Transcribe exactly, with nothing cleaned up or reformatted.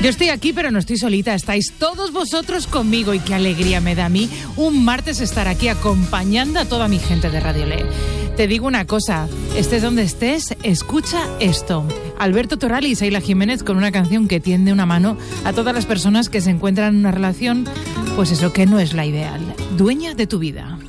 Yo estoy aquí, pero no estoy solita. Estáis todos vosotros conmigo y qué alegría me da a mí un martes estar aquí acompañando a toda mi gente de Radio Le. Te digo una cosa, estés donde estés, escucha esto. Alberto Torral y Seila Jiménez con una canción que tiende una mano a todas las personas que se encuentran en una relación, pues eso, que no es la ideal. Dueña de tu vida.